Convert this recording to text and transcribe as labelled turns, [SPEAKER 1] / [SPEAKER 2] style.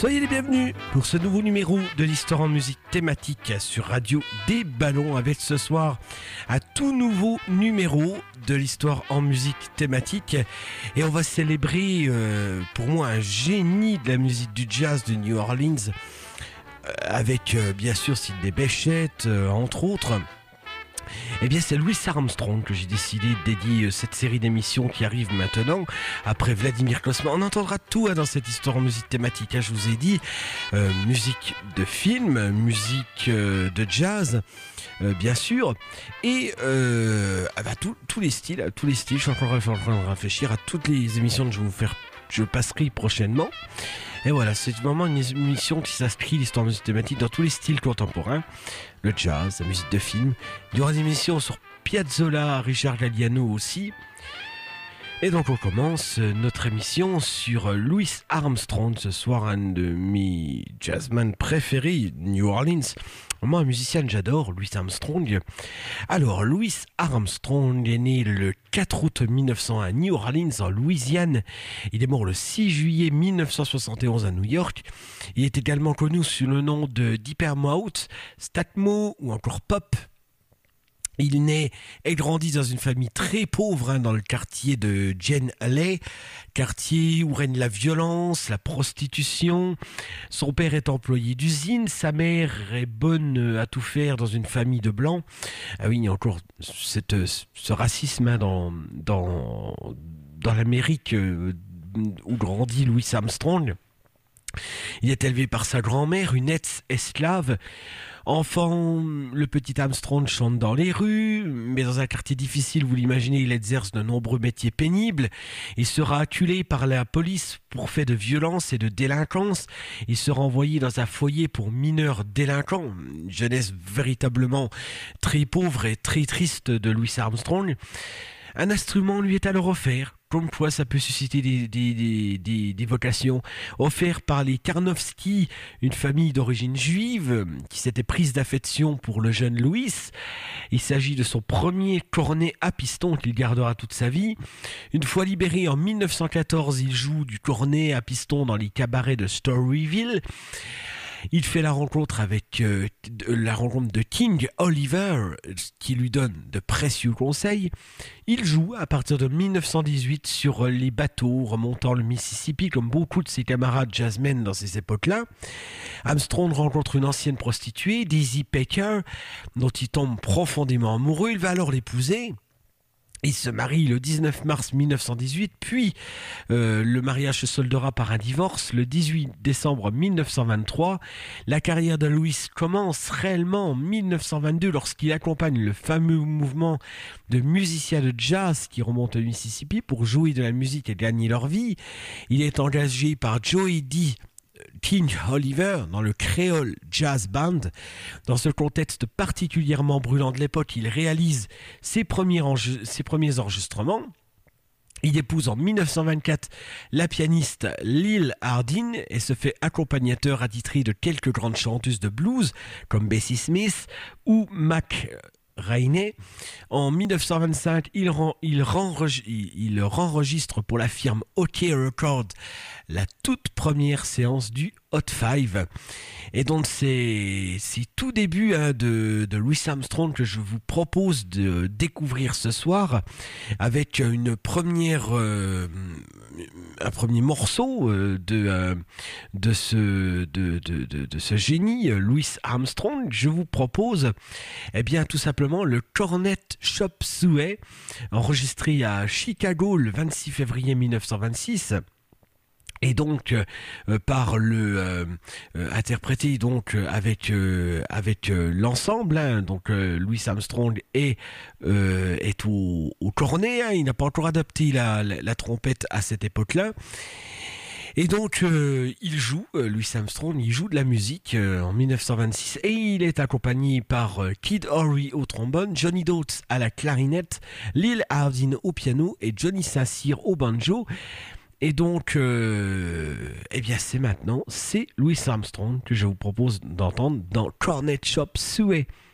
[SPEAKER 1] Soyez les bienvenus pour ce nouveau numéro de l'Histoire en musique thématique sur Radio des Ballons, avec ce soir un tout nouveau numéro de l'Histoire en musique thématique, et on va célébrer pour moi un génie de la musique du jazz de New Orleans avec bien sûr Sidney Bechet entre autres. Eh bien, c'est Louis Armstrong que j'ai décidé de dédier cette série d'émissions qui arrive maintenant, après Vladimir Kosma. On entendra tout dans cette histoire en musique thématique. Je vous ai dit, musique de film, musique de jazz, bien sûr, et tous les styles. Je suis encore en train de réfléchir à toutes les émissions que je passerai prochainement. Et voilà, c'est vraiment une émission qui s'inscrit l'histoire musique thématique dans tous les styles contemporains, le jazz, la musique de film. Il y aura des émissions sur Piazzolla, Richard Galliano aussi. Et donc on commence notre émission sur Louis Armstrong, ce soir un de mes jazzmen préférés, New Orleans. Moi, un musicien que j'adore, Louis Armstrong. Alors, Louis Armstrong est né le 4 août 1901 à New Orleans, en Louisiane. Il est mort le 6 juillet 1971 à New York. Il est également connu sous le nom de Dippermouth, Statmo ou encore Pop. Il naît et grandit dans une famille très pauvre dans le quartier de Jane Alley, quartier où règne la violence, la prostitution. Son père est employé d'usine, sa mère est bonne à tout faire dans une famille de blancs. Ah oui, il y a encore ce racisme dans l'Amérique où grandit Louis Armstrong. Il est élevé par sa grand-mère, une ex-esclave. Enfant, le petit Armstrong chante dans les rues, mais dans un quartier difficile, vous l'imaginez, il exerce de nombreux métiers pénibles. Il sera acculé par la police pour fait de violence et de délinquance. Il sera envoyé dans un foyer pour mineurs délinquants. Une jeunesse véritablement très pauvre et très triste de Louis Armstrong. Un instrument lui est alors offert, comme quoi ça peut susciter des vocations. Offert par les Karnowski, une famille d'origine juive qui s'était prise d'affection pour le jeune Louis. Il s'agit de son premier cornet à piston qu'il gardera toute sa vie. Une fois libéré en 1914, il joue du cornet à piston dans les cabarets de Storyville. Il fait la rencontre de King Oliver, qui lui donne de précieux conseils. Il joue à partir de 1918 sur les bateaux remontant le Mississippi, comme beaucoup de ses camarades jazzmen dans ces époques-là. Armstrong rencontre une ancienne prostituée, Daisy Baker, dont il tombe profondément amoureux. Il va alors l'épouser. Il se marie le 19 mars 1918, puis le mariage se soldera par un divorce le 18 décembre 1923. La carrière de Louis commence réellement en 1922 lorsqu'il accompagne le fameux mouvement de musiciens de jazz qui remontent au Mississippi pour jouer de la musique et gagner leur vie. Il est engagé par Joey D. King Oliver dans le Creole Jazz Band. Dans ce contexte particulièrement brûlant de l'époque, il réalise ses premiers enregistrements. Il épouse en 1924 la pianiste Lil Hardin et se fait accompagnateur attitré de quelques grandes chanteuses de blues comme Bessie Smith ou Mac Rainey. En 1925, il enregistre pour la firme OK Records la toute première séance du Hot Five. Et donc c'est tout début de Louis Armstrong que je vous propose de découvrir ce soir avec un premier morceau de ce génie Louis Armstrong. Je vous propose tout simplement le Cornet Chop Suey, enregistré à Chicago le 26 février 1926. Et donc interprété donc avec l'ensemble, donc Louis Armstrong est au cornet, il n'a pas encore adapté la trompette à cette époque-là. Et donc Louis Armstrong, il joue de la musique en 1926 et il est accompagné par Kid Ory au trombone, Johnny Dots à la clarinette, Lil Hardin au piano et Johnny Sassir au banjo. Et donc, c'est Louis Armstrong que je vous propose d'entendre dans Cornet Chop Suey.